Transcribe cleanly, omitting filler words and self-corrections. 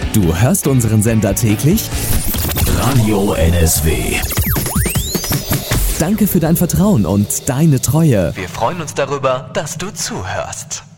Du hörst unseren Sender täglich? Radio NSW. Danke für dein Vertrauen und deine Treue. Wir freuen uns darüber, dass du zuhörst.